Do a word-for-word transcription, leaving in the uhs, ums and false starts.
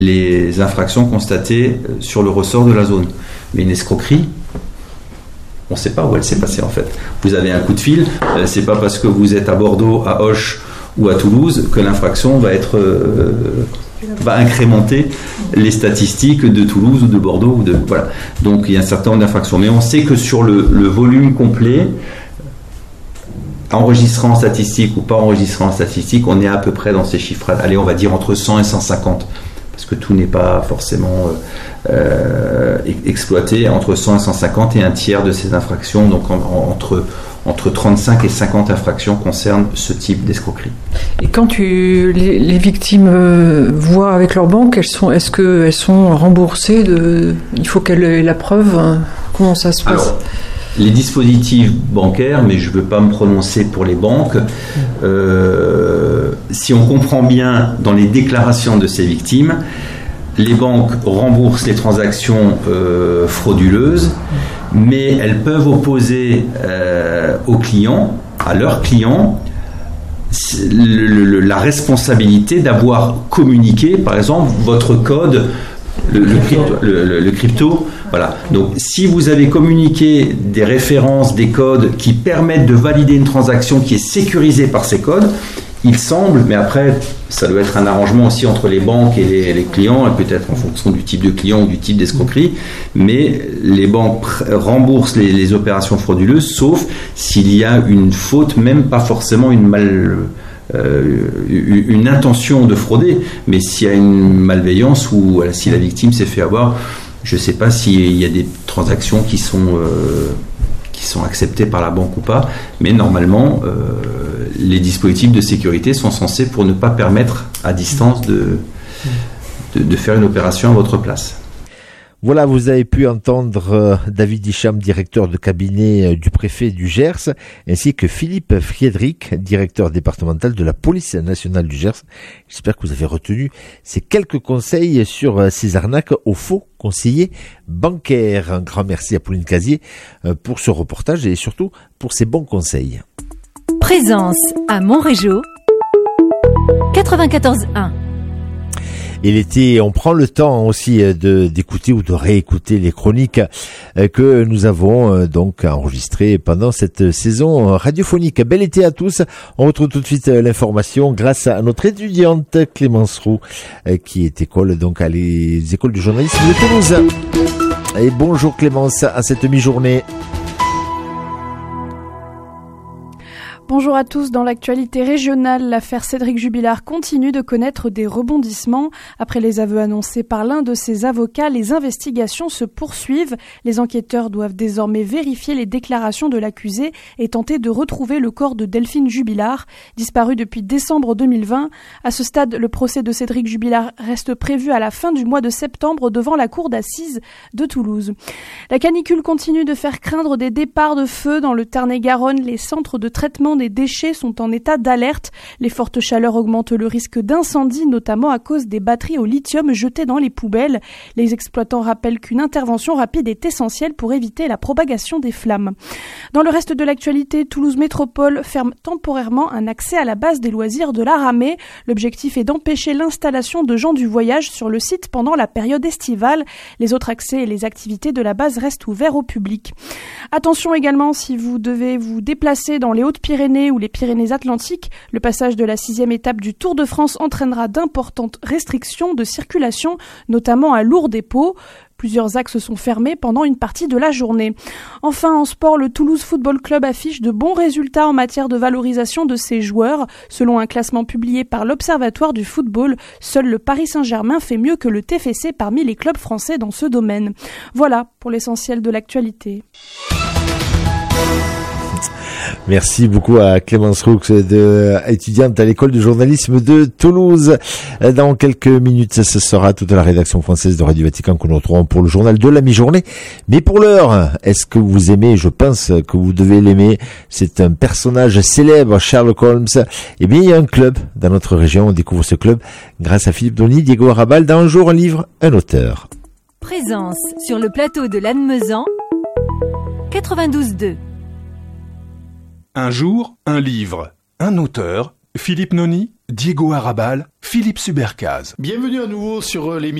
les infractions constatées sur le ressort de la zone. Mais une escroquerie, on ne sait pas où elle s'est passée en fait. Vous avez un coup de fil, euh, c'est pas parce que vous êtes à Bordeaux, à Auch ou à Toulouse que l'infraction va être euh, va incrémenter les statistiques de Toulouse ou de Bordeaux ou de voilà. Donc il y a un certain nombre d'infractions, mais on sait que sur le, le volume complet, enregistré en statistique ou pas enregistré en statistique, on est à peu près dans ces chiffres. Allez, on va dire entre cent et cent cinquante, parce que tout n'est pas forcément euh, exploité. Entre cent et cent cinquante et un tiers de ces infractions, donc en, en, entre entre trente-cinq et cinquante infractions concernent ce type d'escroquerie. Et quand tu, les, les victimes euh, voient avec leur banque, elles sont, est-ce qu'elles sont remboursées de, il faut qu'elles aient la preuve, hein, comment ça se passe? Alors, les dispositifs bancaires, mais je ne veux pas me prononcer pour les banques, euh, si on comprend bien dans les déclarations de ces victimes, les banques remboursent les transactions euh, frauduleuses, mais elles peuvent opposer euh, aux clients, à leurs clients, le, le, la responsabilité d'avoir communiqué, par exemple, votre code, le, le, crypto, le, le, le crypto. Voilà. Donc, si vous avez communiqué des références, des codes qui permettent de valider une transaction qui est sécurisée par ces codes, il semble, mais après, ça doit être un arrangement aussi entre les banques et les, les clients, et peut-être en fonction du type de client ou du type d'escroquerie, mais les banques remboursent les, les opérations frauduleuses, sauf s'il y a une faute, même pas forcément une mal... Euh, une intention de frauder, mais s'il y a une malveillance ou si la victime s'est fait avoir, je ne sais pas s'il y a des transactions qui sont, euh, qui sont acceptées par la banque ou pas, mais normalement, euh, les dispositifs de sécurité sont censés pour ne pas permettre à distance de, de, de faire une opération à votre place. Voilà, vous avez pu entendre euh, David Hicham, directeur de cabinet euh, du préfet du Gers, ainsi que Philippe Friedrich, directeur départemental de la police nationale du Gers. J'espère que vous avez retenu ces quelques conseils sur euh, ces arnaques aux faux conseillers bancaires. Un grand merci à Pauline Casier euh, pour ce reportage et surtout pour ces bons conseils. Présence à Montrégeau, quatre-vingt-quatorze un. Et l'été, on prend le temps aussi de d'écouter ou de réécouter les chroniques que nous avons donc enregistrées pendant cette saison radiophonique. Bel été à tous. On retrouve tout de suite l'information grâce à notre étudiante Clémence Roux, qui est école donc à les écoles du journalisme de Toulouse. Et bonjour Clémence à cette mi-journée. Bonjour à tous. Dans l'actualité régionale, l'affaire Cédric Jubilard continue de connaître des rebondissements. Après les aveux annoncés par l'un de ses avocats, les investigations se poursuivent. Les enquêteurs doivent désormais vérifier les déclarations de l'accusé et tenter de retrouver le corps de Delphine Jubilard, disparue depuis décembre deux mille vingt. À ce stade, le procès de Cédric Jubilard reste prévu à la fin du mois de septembre devant la cour d'assises de Toulouse. La canicule continue de faire craindre des départs de feu dans le Tarn-et-Garonne. Les centres de traitement des déchets sont en état d'alerte. Les fortes chaleurs augmentent le risque d'incendie, notamment à cause des batteries au lithium jetées dans les poubelles. Les exploitants rappellent qu'une intervention rapide est essentielle pour éviter la propagation des flammes. Dans le reste de l'actualité, Toulouse Métropole ferme temporairement un accès à la base des loisirs de la Ramée. L'objectif est d'empêcher l'installation de gens du voyage sur le site pendant la période estivale. Les autres accès et les activités de la base restent ouverts au public. Attention également si vous devez vous déplacer dans les Hautes-Pyrénées ou les Pyrénées-Atlantiques, le passage de la sixième étape du Tour de France entraînera d'importantes restrictions de circulation, notamment à Lourdes et Pau. Plusieurs axes sont fermés pendant une partie de la journée. Enfin, en sport, le Toulouse Football Club affiche de bons résultats en matière de valorisation de ses joueurs. Selon un classement publié par l'Observatoire du football, seul le Paris Saint-Germain fait mieux que le T F C parmi les clubs français dans ce domaine. Voilà pour l'essentiel de l'actualité. Merci beaucoup à Clémence Roux, de, étudiante à l'école de journalisme de Toulouse. Dans quelques minutes, ce sera toute la rédaction française de Radio Vatican que nous retrouvons pour le journal de la mi-journée. Mais pour l'heure, est-ce que vous aimez? Je pense que vous devez l'aimer. C'est un personnage célèbre, Sherlock Holmes. Eh bien, il y a un club dans notre région. On découvre ce club grâce à Philippe Donny, Diego Arabal. Dans un jour, un livre, un auteur. Présence sur le plateau de Lannemezan, quatre-vingt-douze deux. Un jour, un livre, un auteur, Philippe Noni, Diego Arabal, Philippe Subercaz. Bienvenue à nouveau sur l'émission